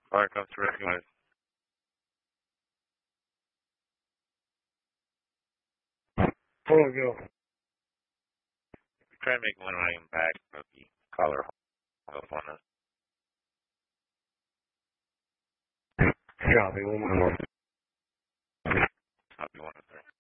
Alright, comes to recognize. Oh, go. Try to make one item back, but the collar hold on us. Copy, one more. Copy 1 of 3.